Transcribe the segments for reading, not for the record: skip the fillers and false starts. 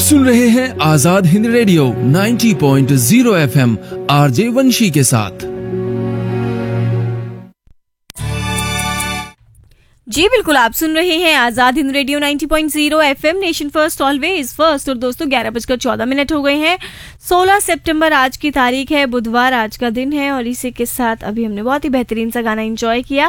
सुन रहे हैं Azad Hind radio 90.0 FM RJ वंशी के साथ। जी बिल्कुल, आप सुन रहे हैं Azad Hind radio 90.0 FM, nation first always first. और दोस्तों 11:14 हो गए हैं। 16 सितंबर आज की तारीख है, बुधवार आज का दिन है। और इसी के साथ अभी हमने बहुत ही बेहतरीन सा गाना एंजॉय किया।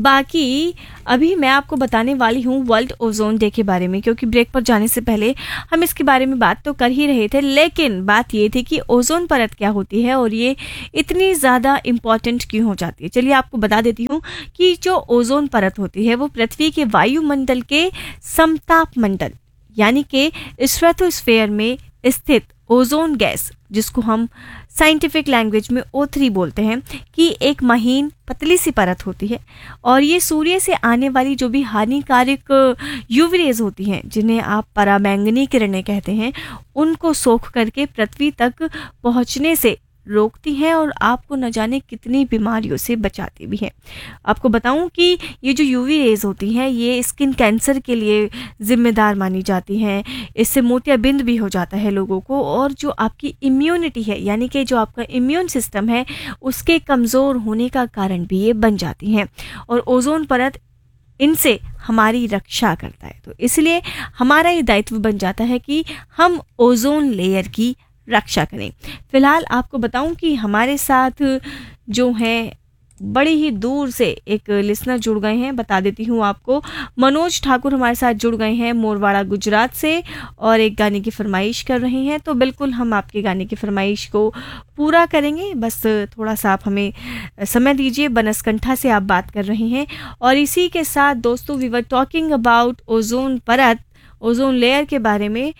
बाकी अभी मैं आपको बताने वाली हूँ वर्ल्ड ओजोन डे के बारे में, क्योंकि ब्रेक पर जाने से पहले हम इसके बारे में बात तो कर ही रहे थे, लेकिन बात ये थी कि ओजोन परत क्या होती है और ये इतनी ज़्यादा इम्पॉर्टेंट क्यों हो जाती है। चलिए आपको बता देती हूँ कि जो ओजोन परत होती है वो पृथ्वी के वायुमंडल के समताप मंडल यानी कि स्ट्रेटोस्फेयर में स्थित ओजोन गैस, जिसको हम साइंटिफिक लैंग्वेज में O3 बोलते हैं, कि एक महीन पतली सी परत होती है। और ये सूर्य से आने वाली जो भी हानिकारक यूवी रेज होती हैं, जिन्हें आप पराबैंगनी किरणें कहते हैं, उनको सोख करके पृथ्वी तक पहुंचने से रोकती हैं और आपको न जाने कितनी बीमारियों से बचाती भी हैं। आपको बताऊं कि ये जो यूवी रेज होती हैं ये स्किन कैंसर के लिए जिम्मेदार मानी जाती हैं। इससे मोतियाबिंद भी हो जाता है लोगों को, और जो आपकी इम्यूनिटी है यानी कि जो आपका इम्यून सिस्टम है उसके कमज़ोर होने का कारण भी ये बन जाती हैं। और ओजोन परत इनसे हमारी रक्षा करता है, तो इसलिए हमारा ये दायित्व बन जाता है कि हम ओजोन लेयर की रक्षा करें। फिलहाल आपको बताऊं कि हमारे साथ जो है बड़ी ही दूर से एक लिसनर जुड़ गए हैं, बता देती हूँ आपको। मनोज ठाकुर हमारे साथ जुड़ गए हैं मोरवाड़ा गुजरात से, और एक गाने की फरमाइश कर रहे हैं। तो बिल्कुल हम आपके गाने की फरमाइश को पूरा करेंगे, बस थोड़ा सा आप हमें समय दीजिए। बनसकंठा से आप बात कर रहे हैं। और इसी के साथ दोस्तों we were talking about ozone परत, ओजोन लेयर के बारे में।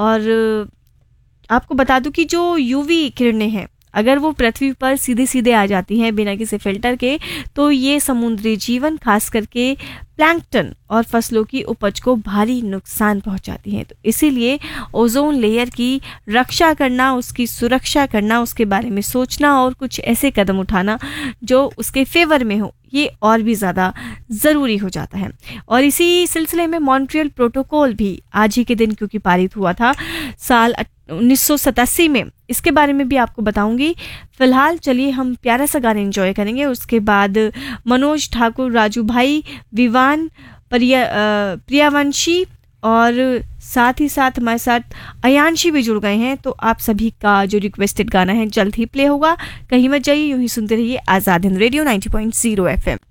और आपको बता दूं कि जो यूवी किरणें हैं अगर वो पृथ्वी पर सीधे सीधे आ जाती हैं बिना किसी फिल्टर के, तो ये समुद्री जीवन खास करके प्लैंकटन और फसलों की उपज को भारी नुकसान पहुंचाती हैं। तो इसीलिए ओजोन लेयर की रक्षा करना, उसकी सुरक्षा करना, उसके बारे में सोचना और कुछ ऐसे कदम उठाना जो उसके फेवर में हो, ये और भी ज़्यादा ज़रूरी हो जाता है। और इसी सिलसिले में मॉन्ट्रियल प्रोटोकॉल भी आज ही के दिन क्योंकि पारित हुआ था साल 1987 में, इसके बारे में भी आपको बताऊंगी। फिलहाल चलिए हम प्यारा सा गाना एंजॉय करेंगे, उसके बाद मनोज ठाकुर, राजू भाई, विवान, प्रियावंशी और साथ ही साथ हमारे साथ अयांशी भी जुड़ गए हैं। तो आप सभी का जो रिक्वेस्टेड गाना है जल्द ही प्ले होगा। कहीं मत जाइए, यूं ही सुनते रहिए आजाद हिंद रेडियो 90.0 FM।